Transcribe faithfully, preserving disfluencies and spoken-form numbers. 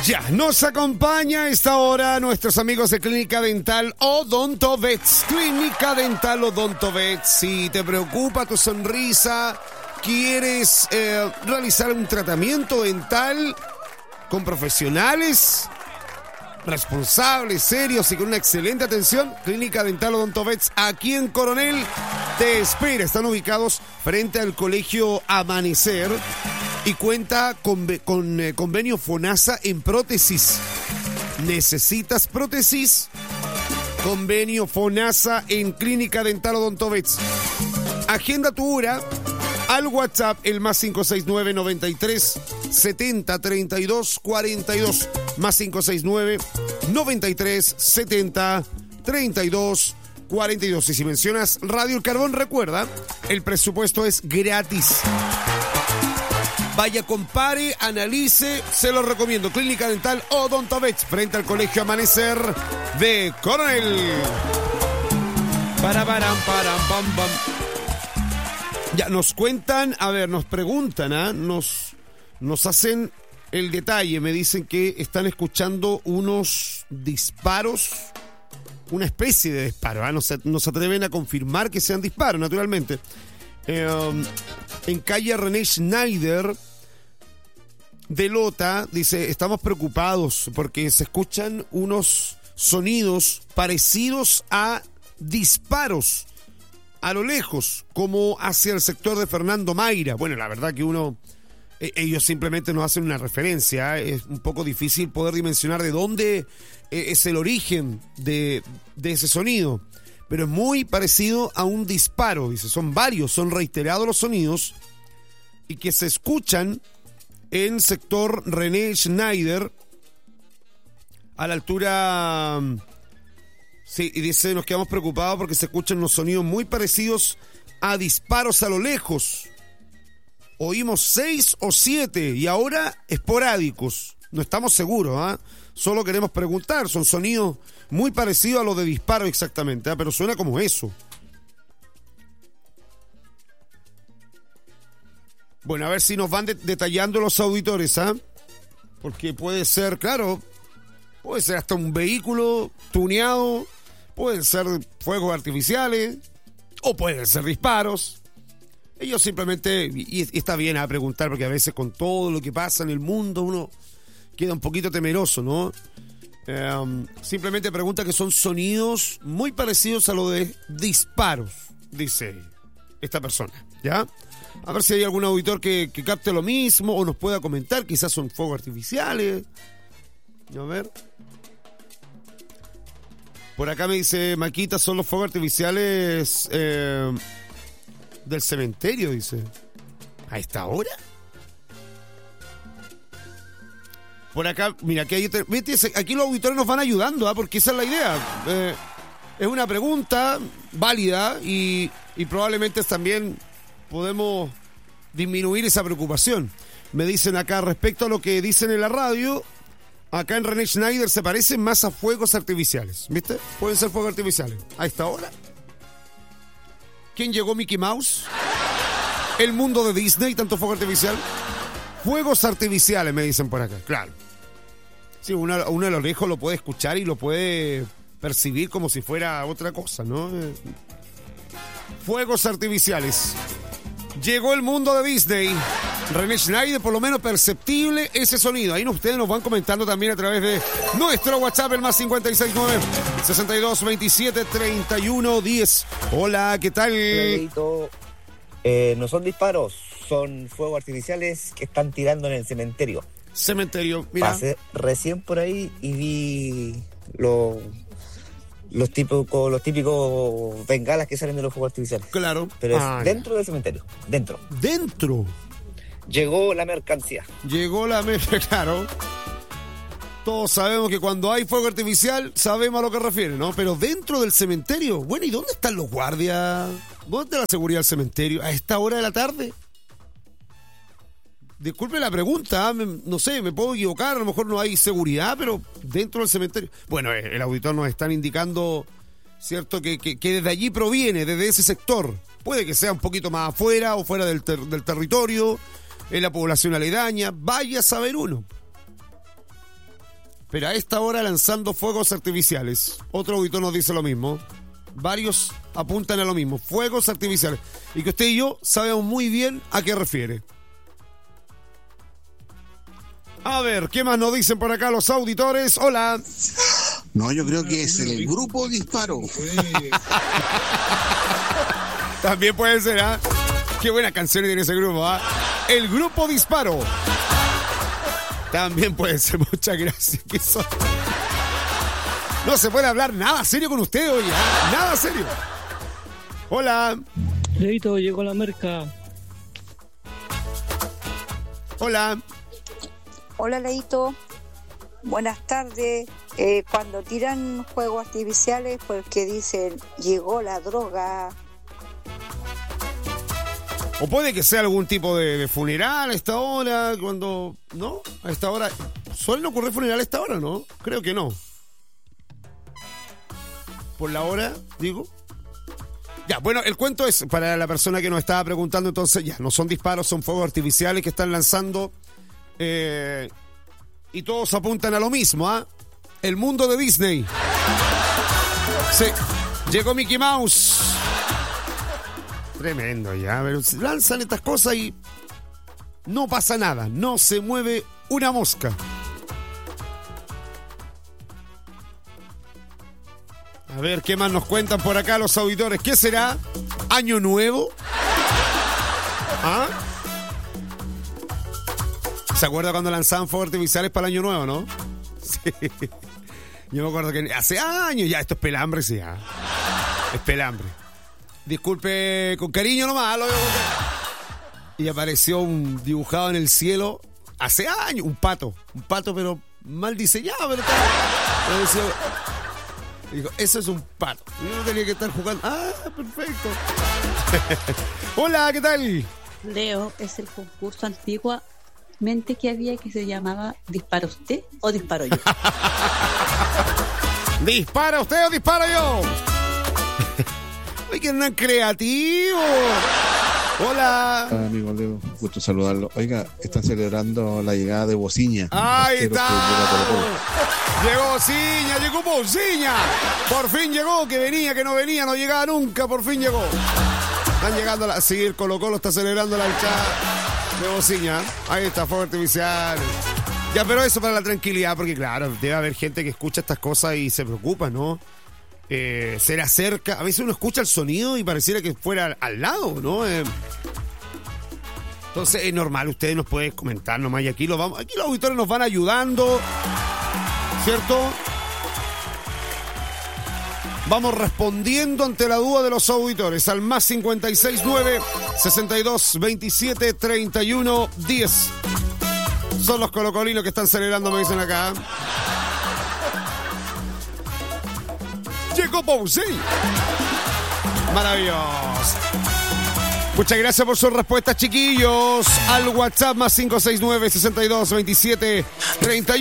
Ya, nos acompaña a esta hora nuestros amigos de Clínica Dental Odontovets. Clínica Dental Odontovets. Si te preocupa tu sonrisa, quieres eh, realizar un tratamiento dental con profesionales responsables, serios y con una excelente atención, Clínica Dental Odontovets aquí en Coronel te espera. Están ubicados frente al Colegio Amanecer y cuenta con, con eh, convenio FONASA en prótesis. ¿Necesitas prótesis? Convenio FONASA en Clínica Dental Odontovets. Agenda tu hora al WhatsApp, el más cinco seis nueve, noventa y tres, setenta, treinta y dos, cuarenta y dos. Más cinco seis nueve, noventa y tres, setenta, treinta y dos, cuarenta y dos. Y si mencionas Radio El Carbón, recuerda, el presupuesto es gratis. Vaya, compare, analice, se lo recomiendo. Clínica Dental Odontovets, frente al Colegio Amanecer de Coronel. Para, para, para, pam, pam. Ya, nos cuentan, a ver, nos preguntan, ¿ah? ¿eh? Nos, nos hacen el detalle, me dicen que están escuchando unos disparos, una especie de disparo, ¿eh? no, se, no se atreven a confirmar que sean disparos, naturalmente. Eh, en calle René Schneider de Lota, dice, estamos preocupados porque se escuchan unos sonidos parecidos a disparos a lo lejos, como hacia el sector de Fernando Mayra. Bueno, la verdad que uno, eh, ellos simplemente nos hacen una referencia, ¿eh? Es un poco difícil poder dimensionar de dónde eh, es el origen de, de ese sonido, pero es muy parecido a un disparo, dice, son varios, son reiterados los sonidos y que se escuchan en sector René Schneider a la altura. Sí, y dice, nos quedamos preocupados porque se escuchan unos sonidos muy parecidos a disparos a lo lejos. Oímos seis o siete y ahora esporádicos. No estamos seguros, ¿ah? ¿eh? Solo queremos preguntar. Son sonidos muy parecidos a los de disparo exactamente, ¿eh? Pero suena como eso. Bueno, a ver si nos van de- detallando los auditores, ¿ah? ¿eh? Porque puede ser, claro, puede ser hasta un vehículo tuneado. Pueden ser fuegos artificiales o pueden ser disparos. Ellos simplemente, y, y está bien a preguntar porque a veces con todo lo que pasa en el mundo uno queda un poquito temeroso, ¿no? Um, simplemente pregunta que son sonidos muy parecidos a lo de disparos, dice esta persona, ¿ya? A ver si hay algún auditor que, que capte lo mismo o nos pueda comentar, quizás son fuegos artificiales. A ver. Por acá me dice Maquita, son los fuegos artificiales eh, del cementerio, dice. ¿A esta hora? Por acá, mira, aquí, hay, aquí los auditores nos van ayudando, ¿eh? Porque esa es la idea. Eh, es una pregunta válida y, y probablemente también podemos disminuir esa preocupación. Me dicen acá, respecto a lo que dicen en la radio, acá en René Schneider se parecen más a fuegos artificiales, ¿viste? Pueden ser fuegos artificiales. ¿A esta hora? ¿Quién llegó? Mickey Mouse. El mundo de Disney, tanto fuego artificial. Fuegos artificiales, me dicen por acá, claro. Sí, uno, uno a lo lejos lo puede escuchar y lo puede percibir como si fuera otra cosa, ¿no? Fuegos artificiales. Llegó el mundo de Disney. René Schneider, por lo menos perceptible ese sonido. Ahí ustedes nos van comentando también a través de nuestro WhatsApp, el más cincuenta y seis nueve, sesenta y dos, veintisiete, treinta y uno, diez. Hola, ¿qué tal? Hola, eh, no son disparos, son fuegos artificiales que están tirando en el cementerio. Cementerio, mira. Pasé recién por ahí y vi los... Los típicos, los típicos bengalas que salen de los fuegos artificiales. Claro. Pero es ah, dentro del cementerio. Dentro. Dentro. Llegó la mercancía. Llegó la mercancía, claro. Todos sabemos que cuando hay fuego artificial sabemos a lo que refiere, ¿no? Pero dentro del cementerio. Bueno, ¿y dónde están los guardias? ¿Dónde está la seguridad del cementerio? ¿A esta hora de la tarde? Disculpe la pregunta, ¿eh? No sé, me puedo equivocar, a lo mejor no hay seguridad, pero dentro del cementerio. Bueno, el auditor nos están indicando, ¿cierto? Que, que, que desde allí proviene, desde ese sector. Puede que sea un poquito más afuera o fuera del, ter- del territorio, en la población aledaña. Vaya a saber uno. pero a esta hora lanzando fuegos artificiales. Otro auditor nos dice lo mismo. Varios apuntan a lo mismo, fuegos artificiales. Y que usted y yo sabemos muy bien a qué refiere. A ver, ¿qué más nos dicen por acá los auditores? Hola. No, yo creo que es el grupo Disparo. También puede ser, ¿ah? ¿eh? Qué buena canción tiene ese grupo, ¿ah? ¿eh? El grupo Disparo. También puede ser, muchas gracias. ¿Qué son? No se puede hablar nada serio con usted hoy, ¿eh? Nada serio. Hola. Leito, llegó la merca. Hola. Hola, Leito. Buenas tardes. Eh, cuando tiran fuegos artificiales, porque dicen, llegó la droga. O puede que sea algún tipo de, de funeral a esta hora, cuando... ¿No? A esta hora... ¿Suelen ocurrir funerales a esta hora, no? Creo que no. Por la hora, digo. Ya, bueno, el cuento es, para la persona que nos estaba preguntando, entonces, ya, no son disparos, son fuegos artificiales que están lanzando... Eh, y todos apuntan a lo mismo, ¿ah? ¿eh? El mundo de Disney. Sí, llegó Mickey Mouse. Tremendo ya, pero lanzan estas cosas y no pasa nada, no se mueve una mosca. A ver, ¿qué más nos cuentan por acá los auditores? ¿Qué será? ¿Año nuevo? ¿Ah? ¿Se acuerda cuando lanzaban fuegos artificiales para el año nuevo, no? Sí. Yo me acuerdo que hace años ya, esto es pelambre, sí, ya. Es pelambre. Disculpe, con cariño nomás. Lo digo con cariño. Y apareció un dibujado en el cielo hace años, un pato. Un pato, pero mal diseñado, pero está. Pero decía, dijo, eso es un pato. Yo no tenía que estar jugando. Ah, perfecto. Hola, ¿qué tal? Leo, es el concurso antiguo mente que había que se llamaba ¿Dispara usted o disparo yo? ¿Dispara usted o disparo yo? ¡Ay, que andan creativos! Hola. Hola, amigo Leo, gusto saludarlo. Oiga, están celebrando la llegada de Bociña. ¡Ahí está! Llegó Bociña, llegó Bociña. Por fin llegó, que venía, que no venía, no llegaba nunca, por fin llegó. Están llegando a la... Sí, el Colo Colo está celebrando la hinchada de Bociña. Ahí está, fuego artificial. Ya, pero eso para la tranquilidad, porque claro, debe haber gente que escucha estas cosas y se preocupa, ¿no? Eh, se le acerca, a veces uno escucha el sonido y pareciera que fuera al lado, ¿no? Eh, entonces es normal, ustedes nos pueden comentar nomás y aquí lo vamos, aquí los auditores nos van ayudando, ¿cierto? Vamos respondiendo ante la duda de los auditores al más cincuenta y seis nueve, sesenta y dos, veintisiete, treinta y uno, diez. Son los colocolinos que están celebrando, me dicen acá. Llegó Bowsy. Maravilloso. Muchas gracias por sus respuestas, chiquillos. Al WhatsApp más cinco seis nueve, sesenta y dos, veintisiete, treinta y uno.